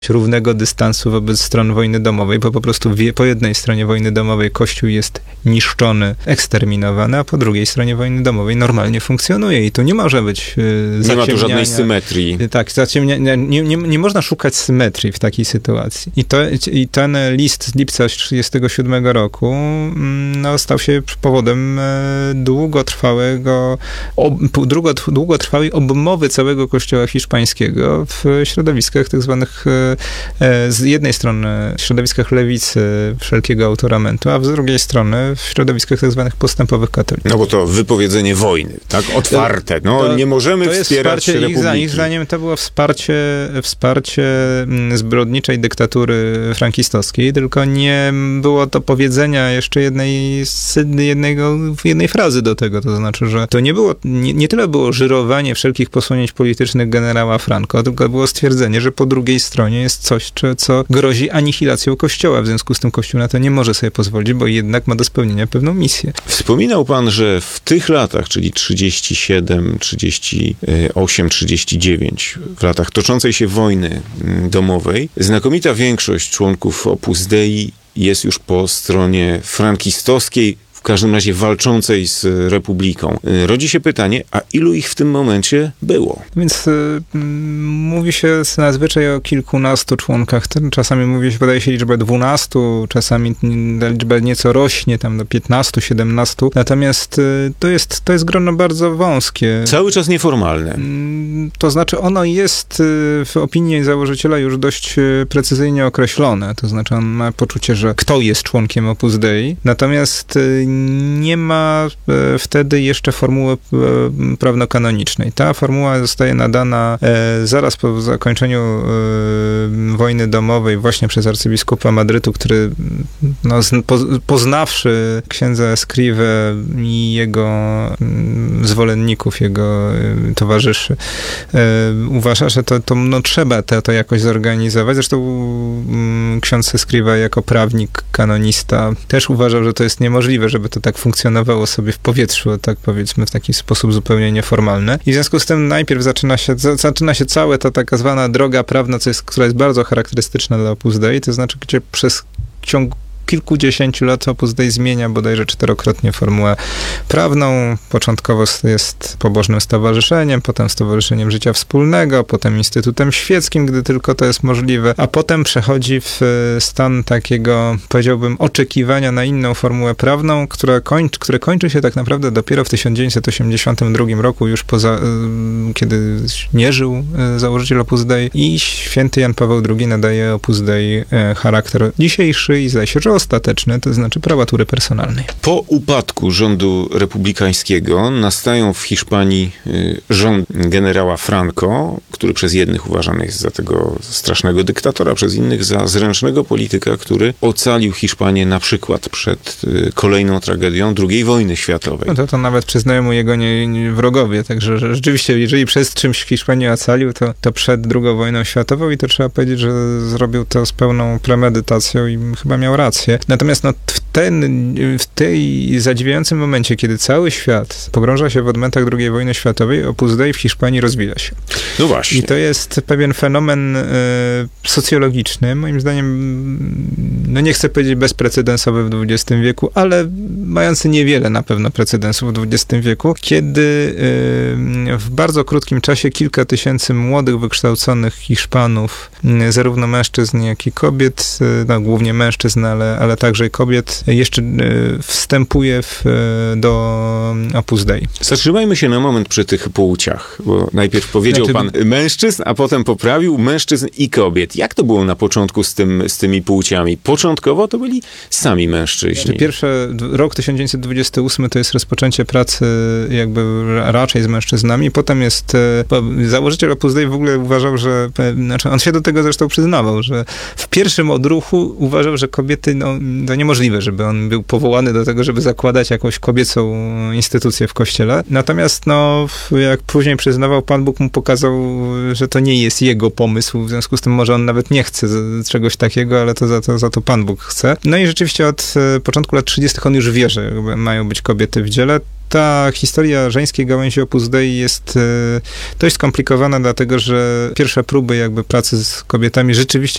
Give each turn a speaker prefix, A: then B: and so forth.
A: równego dystansu wobec stron wojny domowej, bo po prostu po jednej stronie wojny domowej Kościół jest niszczony, eksterminowany, a po drugiej stronie wojny domowej normalnie funkcjonuje i tu nie może być
B: nie ma tu żadnej symetrii.
A: Tak, nie można szukać symetrii w takiej sytuacji. I ten list z lipca 1937 roku stał się powodem długotrwałej obmowy całego Kościoła hiszpańskiego w środowiskach tak zwanych z jednej strony w środowiskach lewicy wszelkiego autoramentu, a z drugiej strony w środowiskach tak zwanych postępowych katolików.
B: No bo to wypowiedzenie wojny, tak? Otwarte. Nie możemy wspierać republiki.
A: Ich zdaniem to było wsparcie zbrodniczej dyktatury frankistowskiej, tylko nie było to powiedzenia jeszcze jednej frazy do tego. To znaczy, że to nie tyle było żyrowanie wszelkich posunięć politycznych generała Franco, tylko było stwierdzenie, że po drugiej stronie jest coś, co grozi anihilacją Kościoła. W związku z tym Kościół na to nie może sobie pozwolić, bo jednak ma do spełnienia pewną misję.
B: Wspominał pan, że w tych latach, czyli 37, 38, 39, w latach toczącej się wojny domowej, znakomita większość członków Opus Dei jest już po stronie frankistowskiej, w każdym razie walczącej z Republiką. Rodzi się pytanie, a ilu ich w tym momencie było?
A: Więc mówi się zazwyczaj o kilkunastu członkach. Czasami podaje się liczbę 12, czasami liczba nieco rośnie, tam do 15, 17. Natomiast to jest grono bardzo wąskie.
B: Cały czas nieformalne.
A: To znaczy ono jest w opinii założyciela już dość precyzyjnie określone. To znaczy on ma poczucie, że kto jest członkiem Opus Dei. Natomiast nie ma wtedy jeszcze formuły prawnokanonicznej. Ta formuła zostaje nadana zaraz po zakończeniu wojny domowej właśnie przez arcybiskupa Madrytu, który poznawszy księdza Escrivę i jego zwolenników, jego towarzyszy, uważa, że to trzeba to jakoś zorganizować. Zresztą ksiądz Escriva jako prawnik, kanonista też uważał, że to jest niemożliwe, żeby to tak funkcjonowało sobie w powietrzu, tak powiedzmy, w taki sposób zupełnie nieformalny. I w związku z tym najpierw zaczyna się cała ta tak zwana droga prawna, która jest bardzo charakterystyczna dla Opus Dei, to znaczy, gdzie przez ciąg kilkudziesięciu lat Opus Dei zmienia bodajże 4-krotnie formułę prawną. Początkowo jest pobożnym stowarzyszeniem, potem Stowarzyszeniem Życia Wspólnego, potem Instytutem Świeckim, gdy tylko to jest możliwe, a potem przechodzi w stan takiego, powiedziałbym, oczekiwania na inną formułę prawną, które kończy się tak naprawdę dopiero w 1982 roku, już kiedy nie żył założyciel Opus Dei i święty Jan Paweł II nadaje Opus Dei charakter dzisiejszy i zdaje się, że ostateczny, to znaczy prawatury personalnej.
B: Po upadku rządu republikańskiego nastają w Hiszpanii rząd generała Franco, który przez jednych uważany jest za tego strasznego dyktatora, przez innych za zręcznego polityka, który ocalił Hiszpanię na przykład przed kolejną tragedią II wojny światowej.
A: No to nawet przyznają mu jego wrogowie, także że rzeczywiście, jeżeli przez czymś Hiszpanię ocalił, to przed II wojną światową i to trzeba powiedzieć, że zrobił to z pełną premedytacją i chyba miał rację. Natomiast w tej zadziwiającym momencie, kiedy cały świat pogrąża się w odmętach II wojny światowej, Opus Dei w Hiszpanii rozwija się.
B: No właśnie.
A: I to jest pewien fenomen socjologiczny, moim zdaniem, nie chcę powiedzieć bezprecedensowy w XX wieku, ale mający niewiele na pewno precedensów w XX wieku, kiedy w bardzo krótkim czasie kilka tysięcy młodych, wykształconych Hiszpanów, zarówno mężczyzn, jak i kobiet, głównie mężczyzn, ale także kobiet, jeszcze wstępuje do Opus Dei.
B: Zatrzymajmy się na moment przy tych płciach, bo najpierw powiedział pan mężczyzn, a potem poprawił mężczyzn i kobiet. Jak to było na początku z tymi płciami? Początkowo to byli sami mężczyźni.
A: Rok 1928 to jest rozpoczęcie pracy jakby raczej z mężczyznami, potem jest, założyciel Opus Dei w ogóle uważał, że, on się do tego zresztą przyznawał, że w pierwszym odruchu uważał, że kobiety, to niemożliwe, żeby on był powołany do tego, żeby zakładać jakąś kobiecą instytucję w kościele. Natomiast, jak później przyznawał, Pan Bóg mu pokazał, że to nie jest jego pomysł, w związku z tym może on nawet nie chce czegoś takiego, ale to za to Pan Bóg chce. No i rzeczywiście od początku lat 30. on już wie, że mają być kobiety w dziele. Ta historia żeńskiej gałęzi Opus Dei jest dość skomplikowana, dlatego że pierwsze próby jakby pracy z kobietami rzeczywiście